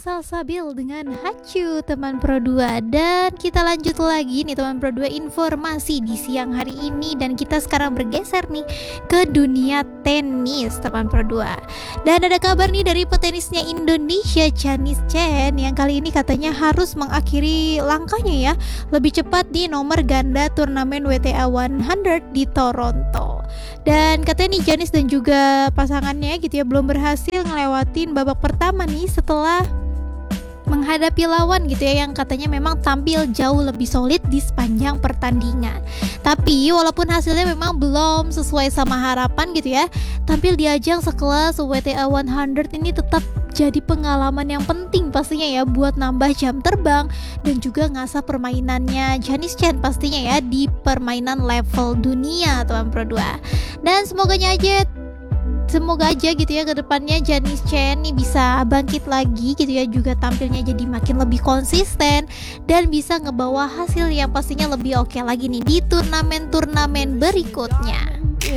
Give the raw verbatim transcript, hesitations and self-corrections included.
Salsabil dengan Hacu teman Pro dua. Dan kita lanjut lagi nih teman Pro dua, informasi di siang hari ini. Dan kita sekarang bergeser nih ke dunia tenis teman Pro dua. Dan ada kabar nih dari petenisnya Indonesia, Janice Chen, yang kali ini katanya harus mengakhiri langkahnya ya lebih cepat di nomor ganda turnamen W T A seratus di Toronto. Dan katanya nih Janice dan juga pasangannya gitu ya belum berhasil ngelewatin babak pertama nih setelah menghadapi lawan gitu ya yang katanya memang tampil jauh lebih solid di sepanjang pertandingan. Tapi walaupun hasilnya memang belum sesuai sama harapan gitu ya, tampil di ajang sekelas W T A seratus ini tetap jadi pengalaman yang penting pastinya ya buat nambah jam terbang dan juga ngasah permainannya Janice Chen pastinya ya di permainan level dunia teman Pro dua. Dan semoganya aja Semoga aja gitu ya ke depannya Janice Chen nih bisa bangkit lagi gitu ya, juga tampilnya jadi makin lebih konsisten dan bisa ngebawa hasil yang pastinya lebih oke lagi nih di turnamen-turnamen berikutnya.